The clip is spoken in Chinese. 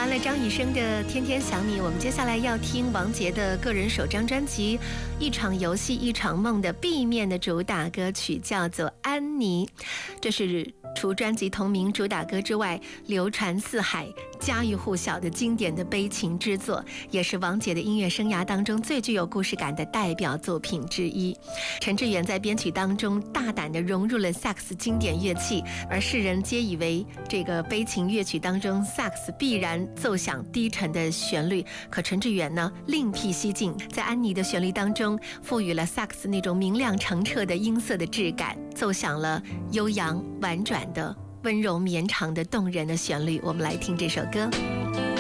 完了张雨生的《天天想你》，我们接下来要听王杰的个人首张专辑《一场游戏一场梦》的 B 面的主打歌曲，叫做《安妮》。这是除专辑同名主打歌之外，流传四海、家喻户晓的经典的悲情之作，也是王杰的音乐生涯当中最具有故事感的代表作品之一。陈志远在编曲当中大胆地融入了萨克斯经典乐器，而世人皆以为这个悲情乐曲当中萨克斯必然奏响低沉的旋律，可陈志远呢另辟蹊径，在安妮的旋律当中赋予了萨克斯那种明亮澄澈的音色的质感，奏响了悠扬婉转的温柔绵长的动人的旋律。我们来听这首歌。